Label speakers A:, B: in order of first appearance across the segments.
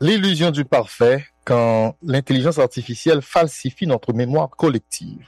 A: L'illusion du parfait quand l'intelligence artificielle falsifie notre mémoire collective.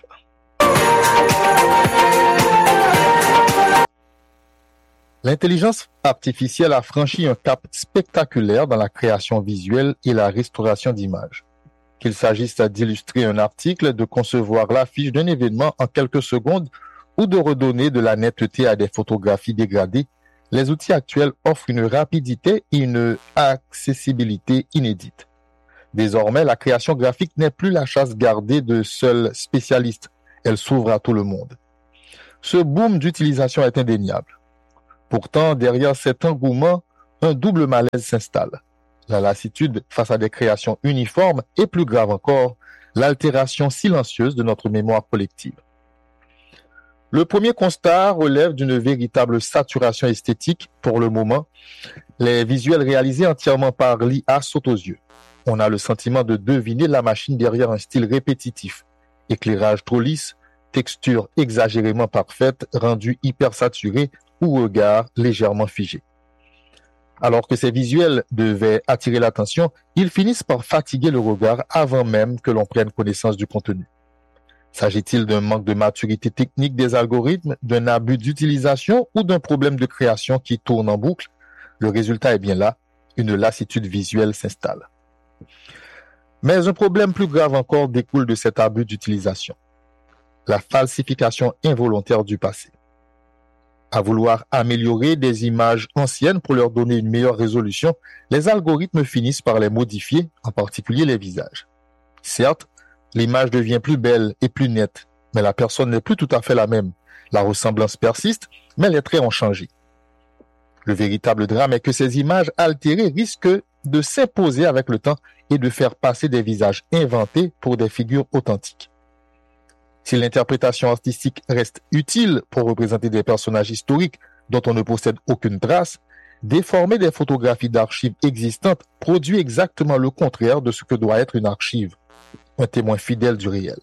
A: L'intelligence artificielle a franchi un cap spectaculaire dans la création visuelle et la restauration d'images. Qu'il s'agisse d'illustrer un article, de concevoir l'affiche d'un événement en quelques secondes ou de redonner de la netteté à des photographies dégradées, les outils actuels offrent une rapidité et une accessibilité inédites. Désormais, la création graphique n'est plus la chasse gardée de seuls spécialistes. Elle s'ouvre à tout le monde. Ce boom d'utilisation est indéniable. Pourtant, derrière cet engouement, un double malaise s'installe. La lassitude face à des créations uniformes et, plus grave encore, l'altération silencieuse de notre mémoire collective. Le premier constat relève d'une véritable saturation esthétique pour le moment. Les visuels réalisés entièrement par l'IA sautent aux yeux. On a le sentiment de deviner la machine derrière un style répétitif. Éclairage trop lisse, texture exagérément parfaite, rendu hyper saturé ou regard légèrement figé. Alors que ces visuels devaient attirer l'attention, ils finissent par fatiguer le regard avant même que l'on prenne connaissance du contenu. S'agit-il d'un manque de maturité technique des algorithmes, d'un abus d'utilisation ou d'un problème de création qui tourne en boucle? Le résultat est bien là, une lassitude visuelle s'installe. Mais un problème plus grave encore découle de cet abus d'utilisation. La falsification involontaire du passé. À vouloir améliorer des images anciennes pour leur donner une meilleure résolution, les algorithmes finissent par les modifier, en particulier les visages. Certes, l'image devient plus belle et plus nette, mais la personne n'est plus tout à fait la même. La ressemblance persiste, mais les traits ont changé. Le véritable drame est que ces images altérées risquent de s'imposer avec le temps et de faire passer des visages inventés pour des figures authentiques. Si l'interprétation artistique reste utile pour représenter des personnages historiques dont on ne possède aucune trace, déformer des photographies d'archives existantes produit exactement le contraire de ce que doit être une archive, un témoin fidèle du réel.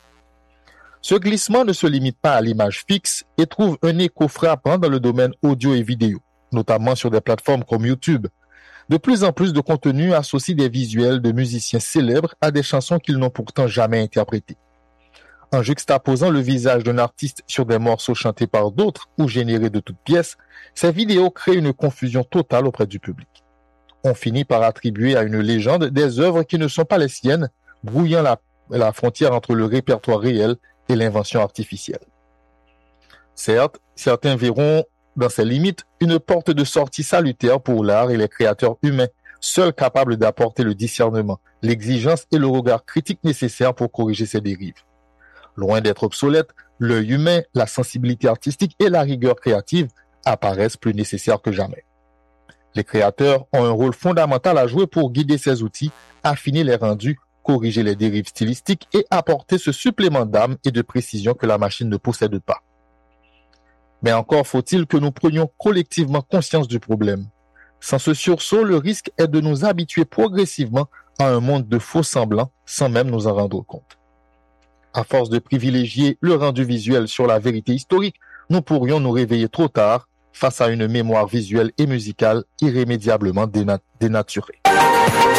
A: Ce glissement ne se limite pas à l'image fixe et trouve un écho frappant dans le domaine audio et vidéo, notamment sur des plateformes comme YouTube. De plus en plus de contenus associent des visuels de musiciens célèbres à des chansons qu'ils n'ont pourtant jamais interprétées. En juxtaposant le visage d'un artiste sur des morceaux chantés par d'autres ou générés de toutes pièces, ces vidéos créent une confusion totale auprès du public. On finit par attribuer à une légende des œuvres qui ne sont pas les siennes, brouillant la frontière entre le répertoire réel et l'invention artificielle. Certes, certains verront dans ces limites une porte de sortie salutaire pour l'art et les créateurs humains, seuls capables d'apporter le discernement, l'exigence et le regard critique nécessaires pour corriger ces dérives. Loin d'être obsolète, l'œil humain, la sensibilité artistique et la rigueur créative apparaissent plus nécessaires que jamais. Les créateurs ont un rôle fondamental à jouer pour guider ces outils, affiner les rendus, corriger les dérives stylistiques et apporter ce supplément d'âme et de précision que la machine ne possède pas. Mais encore faut-il que nous prenions collectivement conscience du problème. Sans ce sursaut, le risque est de nous habituer progressivement à un monde de faux semblants sans même nous en rendre compte. À force de privilégier le rendu visuel sur la vérité historique, nous pourrions nous réveiller trop tard face à une mémoire visuelle et musicale irrémédiablement dénaturée.